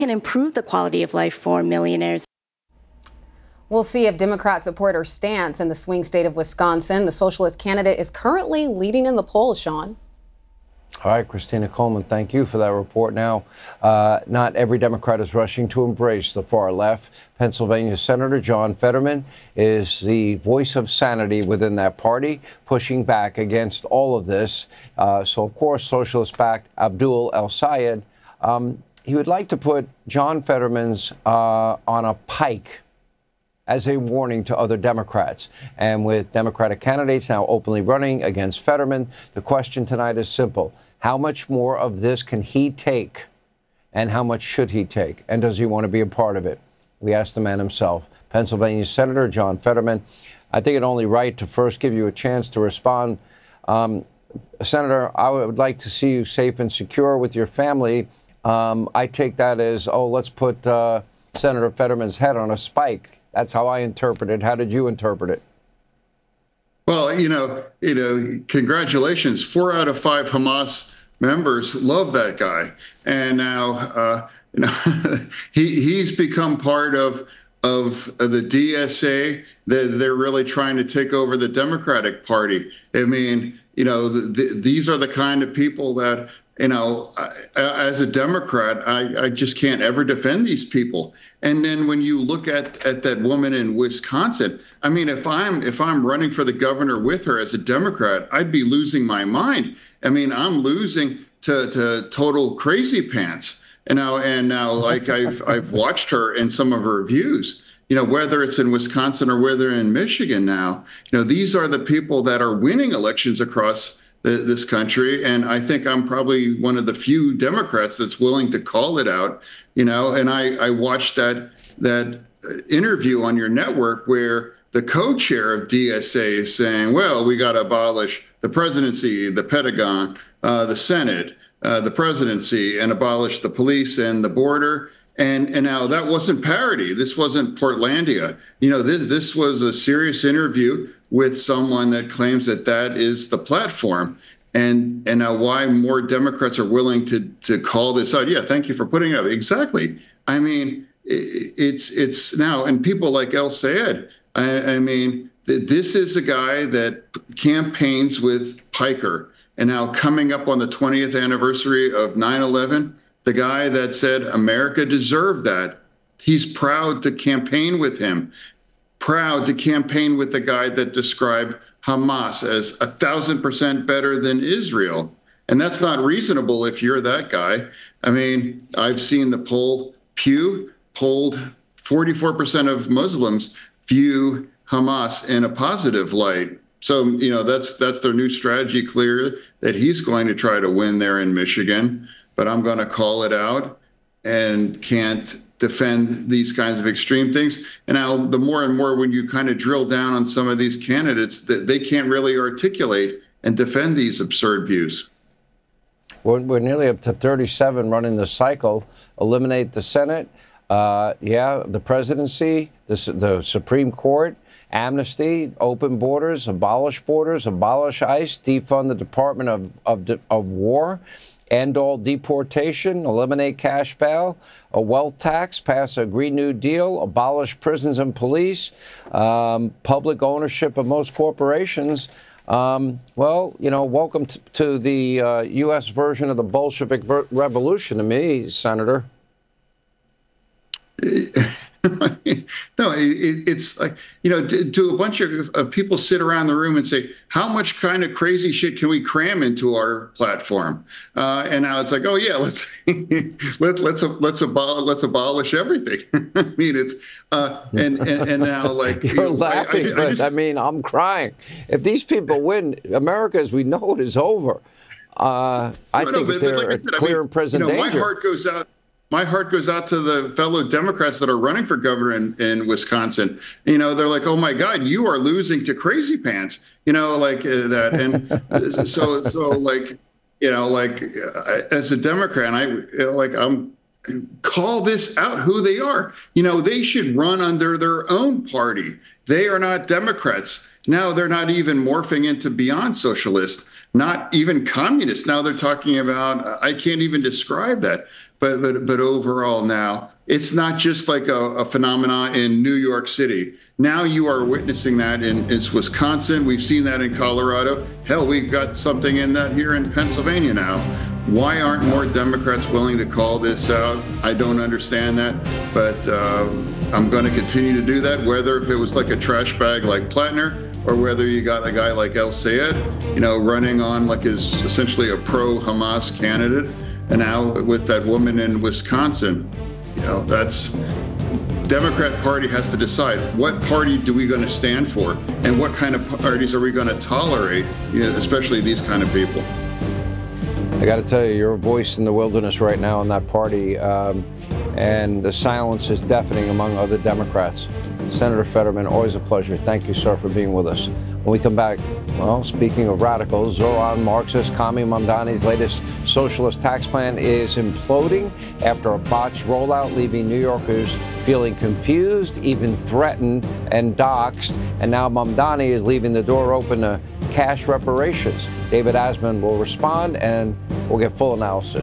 can improve the quality of life for millionaires. We'll see if Democrats support her stance in the swing state of Wisconsin. The socialist candidate is currently leading in the polls, Sean. All right, Christina Coleman, thank you for that report. Now, not every Democrat is rushing to embrace the far left. Pennsylvania Senator John Fetterman is the voice of sanity within that party, pushing back against all of this. So, of course, socialist-backed Abdul El-Sayed, he would like to put John Fetterman's on a pike as a warning to other Democrats. And with Democratic candidates now openly running against Fetterman, the question tonight is simple. How much more of this can he take? And how much should he take? And does he want to be a part of it? We asked the man himself, Pennsylvania Senator John Fetterman. I think it only right to first give you a chance to respond. Senator, I would like to see you safe and secure with your family. I take that as, oh, let's put Senator Fetterman's head on a spike. That's how I interpret it. How did you interpret it? Well, congratulations. 4 out of 5 Hamas members love that guy, and now he's become part of the DSA. They're really trying to take over the Democratic Party. I mean, these are the kind of people that, as a Democrat, I just can't ever defend these people. And then when you look at that woman in Wisconsin, I mean, if I'm running for the governor with her as a Democrat, I'd be losing my mind. I mean, I'm losing to total crazy pants. And now, like I've watched her in some of her views. Whether it's in Wisconsin or whether in Michigan now, these are the people that are winning elections across this country. And I think I'm probably one of the few Democrats that's willing to call it out, and I watched that interview on your network where the co-chair of DSA is saying, well, we got to abolish the presidency, the Pentagon, the Senate, the presidency, and abolish the police and the border. And now that wasn't parody. This wasn't Portlandia. This was a serious interview with someone that claims that is the platform. And now why more Democrats are willing to call this out. Yeah, thank you for putting it up. Exactly. I mean, it's now, and people like El-Sayed, I mean, this is a guy that campaigns with Piker. And now coming up on the 20th anniversary of 9/11, the guy that said America deserved that, he's proud to campaign with him. Proud to campaign with the guy that described Hamas as 1,000% better than Israel. And that's not reasonable if you're that guy. I mean, I've seen the Pew polled 44% of Muslims view Hamas in a positive light. So, that's their new strategy, clear that he's going to try to win there in Michigan. But I'm going to call it out and can't defend these kinds of extreme things. And now the more and more when you kind of drill down on some of these candidates, that they can't really articulate and defend these absurd views. We're nearly up to 37 running the cycle. Eliminate the Senate, the presidency, the Supreme Court, amnesty, open borders, abolish ICE, defund the Department of War, end all deportation, eliminate cash bail, a wealth tax, pass a Green New Deal, abolish prisons and police, public ownership of most corporations. Welcome to the U.S. version of the Bolshevik Revolution to me, Senator. No, it's like, do a bunch of people sit around the room and say, how much kind of crazy shit can we cram into our platform? And now it's like, oh yeah, let's abolish everything. I mean, it's and now like you're laughing, but I mean, I'm crying. If these people win, America as we know it is over. I think they're like clear and present danger. My heart goes out to the fellow Democrats that are running for governor in Wisconsin. They're like, oh my God, you are losing to crazy pants, like that. And so like, as a Democrat, I'm call this out who they are. They should run under their own party. They are not Democrats. Now they're not even morphing into beyond socialist, not even communist. Now they're talking about, I can't even describe that. but overall now, it's not just like a phenomenon in New York City. Now you are witnessing that in Wisconsin. We've seen that in Colorado. Hell, we've got something in that here in Pennsylvania now. Why aren't more Democrats willing to call this out? I don't understand that, but I'm going to continue to do that, whether if it was like a trash bag like Plattner, or whether you got a guy like El Sayed, running on like is essentially a pro-Hamas candidate. And now with that woman in Wisconsin, that's Democrat Party has to decide what party do we going to stand for and what kind of parties are we going to tolerate, especially these kind of people. I got to tell you, you're a voice in the wilderness right now in that party, and the silence is deafening among other Democrats. Senator Fetterman, always a pleasure. Thank you, sir, for being with us. When we come back, well, speaking of radicals, Zoran Marxist Kami Mamdani's latest socialist tax plan is imploding after a botched rollout, leaving New Yorkers feeling confused, even threatened, and doxxed. And now Mamdani is leaving the door open to cash reparations. David Asman will respond, and we'll get full analysis.